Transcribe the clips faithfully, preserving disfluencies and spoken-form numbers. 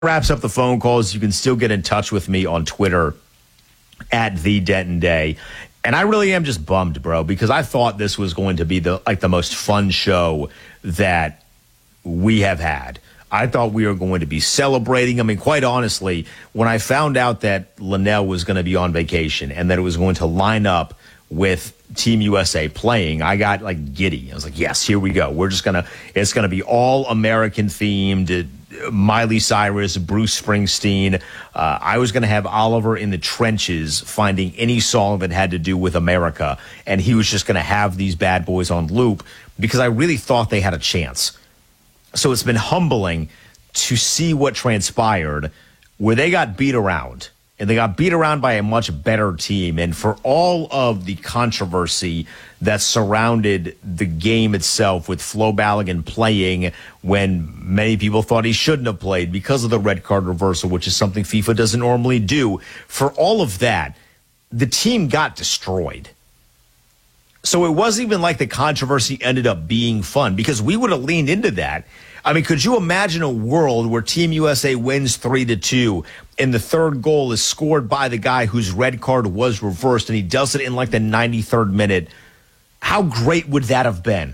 Wraps up the phone calls. You can still get in touch with me on Twitter at the Denton Day. And I really am just bummed, bro, because I thought this was going to be the like the most fun show that we have had. I thought we were going to be celebrating. I mean, quite honestly, when I found out that Linnell was going to be on vacation and that it was going to line up with Team U S A playing, I got like giddy. I was like, yes, here we go. We're just going to, it's going to be all American themed. Miley Cyrus, Bruce Springsteen. Uh, I was going to have Oliver in the trenches finding any song that had to do with America, and he was just going to have these bad boys on loop because I really thought they had a chance. So it's been humbling to see what transpired where they got beat around, and they got beat around by a much better team. And for all of the controversy that surrounded the game itself with Flo Balogun playing when many people thought he shouldn't have played because of the red card reversal, which is something FIFA doesn't normally do, for all of that, the team got destroyed. So it wasn't even like the controversy ended up being fun because we would have leaned into that. I mean, could you imagine a world where Team U S A wins three to two and the third goal is scored by the guy whose red card was reversed and he does it in like the ninety-third minute? How great would that have been?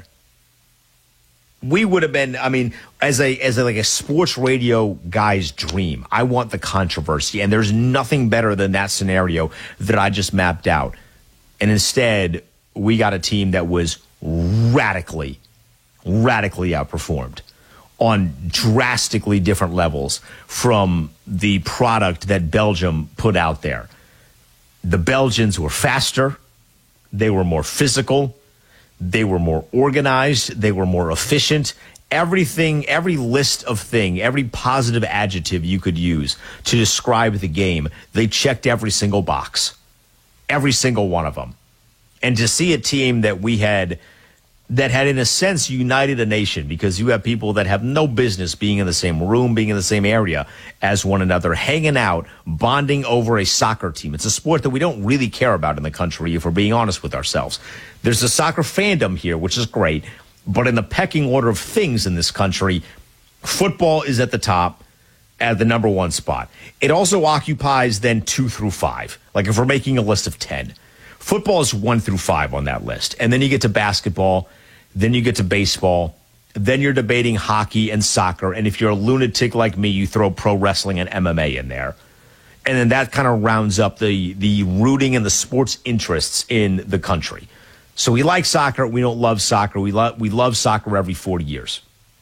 We would have been, I mean, as a as a, like a sports radio guy's dream. I want the controversy, and there's nothing better than that scenario that I just mapped out. And instead, we got a team that was radically, radically outperformed on drastically different levels from the product that Belgium put out there. The Belgians were faster. They were more physical. They were more organized. They were more efficient. Everything, every list of thing, every positive adjective you could use to describe the game, they checked every single box. Every single one of them. And to see a team that we had, that had in a sense united a nation, because you have people that have no business being in the same room, being in the same area as one another, hanging out, bonding over a soccer team. It's a sport that we don't really care about in the country, if we're being honest with ourselves. There's a soccer fandom here, which is great, but in the pecking order of things in this country, football is at the top, at the number one spot. It also occupies then two through five. Like if we're making a list of ten. Football is one through five on that list. And then you get to basketball. Then you get to baseball. Then you're debating hockey and soccer. And if you're a lunatic like me, you throw pro wrestling and M M A in there. And then that kind of rounds up the, the rooting and the sports interests in the country. So we like soccer. We don't love soccer. We, lo- we love soccer every forty years.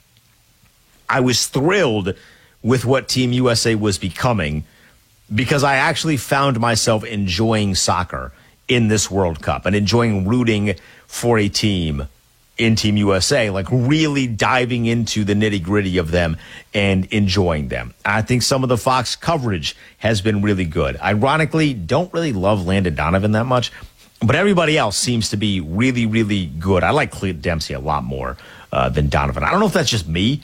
I was thrilled with what Team U S A was becoming because I actually found myself enjoying soccer in this World Cup and enjoying rooting for a team in Team U S A, like really diving into the nitty-gritty of them and enjoying them. I think some of the Fox coverage has been really good. Ironically, don't really love Landon Donovan that much, but everybody else seems to be really, really good. I like Clint Dempsey a lot more uh, than Donovan. I don't know if that's just me,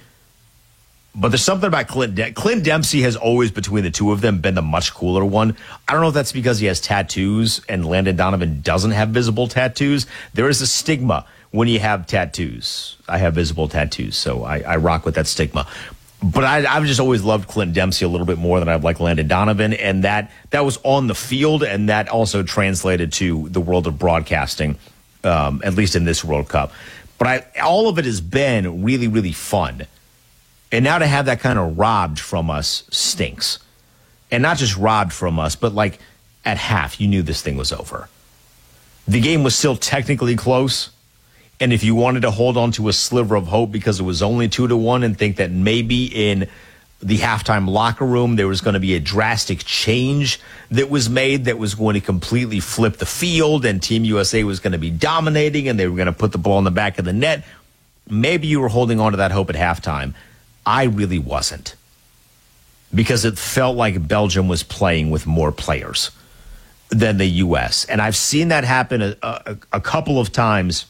but there's something about Clint. De- Clint Dempsey has always, between the two of them, been the much cooler one. I don't know if that's because he has tattoos and Landon Donovan doesn't have visible tattoos. There is a stigma when you have tattoos. I have visible tattoos, so I, I rock with that stigma. But I, I've just always loved Clint Dempsey a little bit more than I've liked Landon Donovan, and that that was on the field, and that also translated to the world of broadcasting, um, at least in this World Cup. But I, all of it has been really, really fun. And now to have that kind of robbed from us stinks. And not just robbed from us, but like at half, you knew this thing was over. The game was still technically close. And if you wanted to hold on to a sliver of hope because it was only two to one and think that maybe in the halftime locker room there was going to be a drastic change that was made that was going to completely flip the field and Team U S A was going to be dominating and they were going to put the ball in the back of the net, maybe you were holding on to that hope at halftime. I really wasn't, because it felt like Belgium was playing with more players than the U S. And I've seen that happen a, a, a couple of times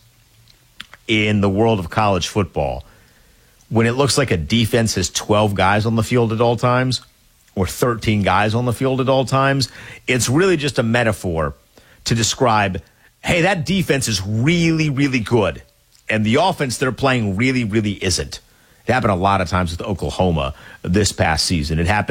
in the world of college football when it looks like a defense has twelve guys on the field at all times or thirteen guys on the field at all times. It's really just a metaphor to describe, hey, that defense is really, really good. And the offense they're playing really, really isn't. It happened a lot of times with Oklahoma this past season. It happened